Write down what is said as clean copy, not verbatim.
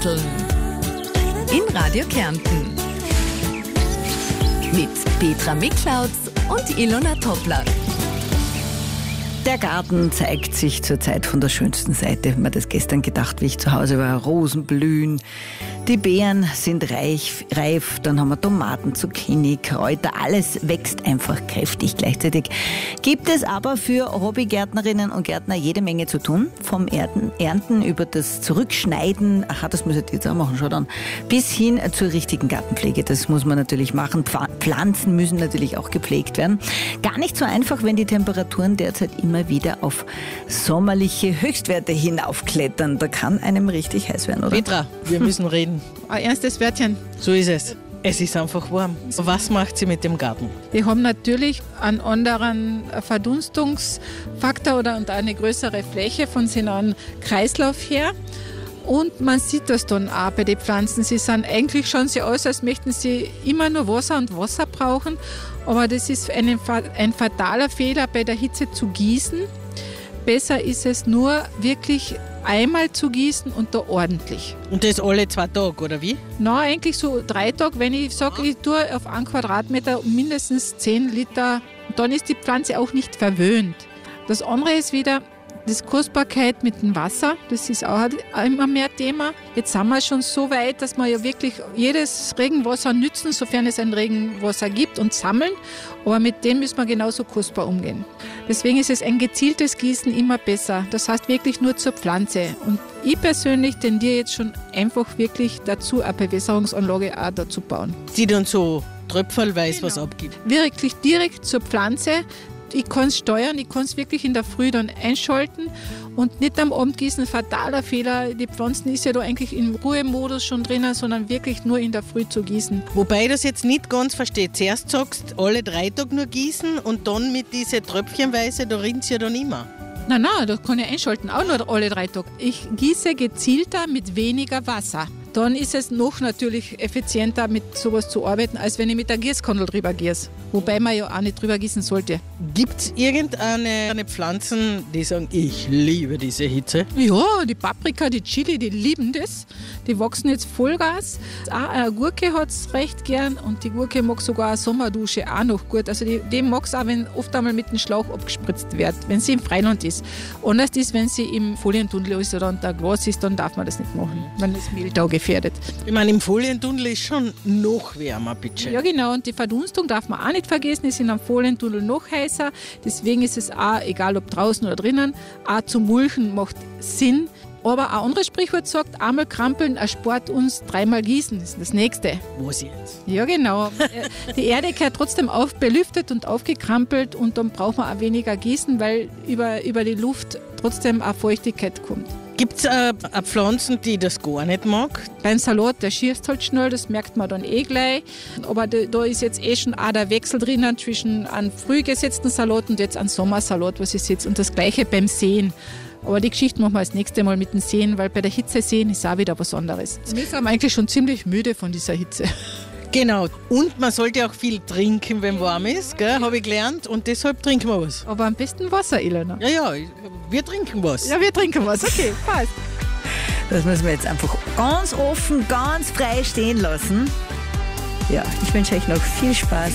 Garteln. In Radio Kärnten. Mit Petra Miklautz und Ilona Toppler. Der Garten zeigt sich zurzeit von der schönsten Seite. Ich habe mir das gestern gedacht, wie ich zu Hause war. Rosen blühen, die Beeren sind reif, dann haben wir Tomaten, Zucchini, Kräuter. Alles wächst einfach kräftig. Gleichzeitig gibt es aber für Hobbygärtnerinnen und Gärtner jede Menge zu tun. Vom Ernten über das Zurückschneiden, das muss ich jetzt auch machen, schon dann, bis hin zur richtigen Gartenpflege. Das muss man natürlich machen. Pflanzen müssen natürlich auch gepflegt werden. Gar nicht so einfach, wenn die Temperaturen derzeit immer wieder auf sommerliche Höchstwerte hinaufklettern. Da kann einem richtig heiß werden, oder? Petra, wir müssen reden. Ein ernstes Wörtchen. So ist es. Es ist einfach warm. Was macht sie mit dem Garten? Wir haben natürlich einen anderen Verdunstungsfaktor oder eine größere Fläche von seinem Kreislauf her. Und man sieht das dann auch bei den Pflanzen. Sie sind eigentlich schon so aus, als möchten sie immer nur Wasser und Wasser brauchen. Aber das ist ein fataler Fehler, bei der Hitze zu gießen. Besser ist es nur wirklich einmal zu gießen und da ordentlich. Und das alle 2 Tage, oder wie? Nein, eigentlich so 3 Tage. Wenn ich sage, ich tue auf 1 Quadratmeter mindestens 10 Liter, dann ist die Pflanze auch nicht verwöhnt. Das andere ist wieder die Kostbarkeit mit dem Wasser. Das ist auch immer mehr Thema. Jetzt sind wir schon so weit, dass wir ja wirklich jedes Regenwasser nützen, sofern es ein Regenwasser gibt, und sammeln. Aber mit dem müssen wir genauso kostbar umgehen. Deswegen ist es ein gezieltes Gießen immer besser. Das heißt wirklich nur zur Pflanze. Und ich persönlich tendiere jetzt schon einfach wirklich dazu, eine Bewässerungsanlage auch dazu bauen. Die dann so tröpfelweise was abgibt. Wirklich direkt zur Pflanze. Ich kann es steuern, ich kann es wirklich in der Früh dann einschalten und nicht am Abend gießen. Fataler Fehler. Die Pflanzen ist ja da eigentlich im Ruhemodus schon drinnen, sondern wirklich nur in der Früh zu gießen. Wobei ich das jetzt nicht ganz verstehe. Zuerst sagst du, alle 3 Tage nur gießen und dann mit diesen Tröpfchenweise, da rinnt es ja dann immer. Nein, das kann ich einschalten, auch nur alle 3 Tage. Ich gieße gezielter mit weniger Wasser. Dann ist es noch natürlich effizienter, mit sowas zu arbeiten, als wenn ich mit der Gießkandel drüber gieße. Wobei man ja auch nicht drüber gießen sollte. Gibt es irgendeine Pflanzen, die sagen, ich liebe diese Hitze? Ja, die Paprika, die Chili, die lieben das. Die wachsen jetzt Vollgas. Auch eine Gurke hat es recht gern und die Gurke mag sogar eine Sommerdusche auch noch gut. Also die mag es auch, wenn oft einmal mit dem Schlauch abgespritzt wird, wenn sie im Freiland ist. Anders ist, wenn sie im Folientunnel ist oder unter Glas ist, dann darf man das nicht machen, wenn das Mehltau gefährdet. Ich meine, im Folientunnel ist schon noch wärmer, bitte. Ja, genau. Und die Verdunstung darf man auch nicht vergessen, ist in einem Folientunnel noch heißer. Deswegen ist es auch, egal ob draußen oder drinnen, auch zu mulchen macht Sinn. Aber ein anderes Sprichwort sagt, einmal krampeln erspart uns 3-mal gießen. Das ist das Nächste. Was jetzt? Ja, genau. Die Erde gehört trotzdem belüftet und aufgekrampelt und dann braucht man auch weniger gießen, weil über die Luft trotzdem auch Feuchtigkeit kommt. Gibt es Pflanzen, die das gar nicht mag? Beim Salat, der schießt halt schnell, das merkt man dann gleich. Aber da ist jetzt schon auch der Wechsel drinnen zwischen einem früh gesetzten Salat und jetzt einem Sommersalat, was ist jetzt. Und das Gleiche beim Säen. Aber die Geschichte machen wir das nächste Mal mit dem Säen, weil bei der Hitze säen ist auch wieder was anderes. Wir sind eigentlich schon ziemlich müde von dieser Hitze. Genau. Und man sollte auch viel trinken, wenn warm ist, habe ich gelernt. Und deshalb trinken wir was. Aber am besten Wasser, Ilona. Ja, wir trinken was. Ja, wir trinken was. Okay, passt. Das müssen wir jetzt einfach ganz offen, ganz frei stehen lassen. Ja, ich wünsche euch noch viel Spaß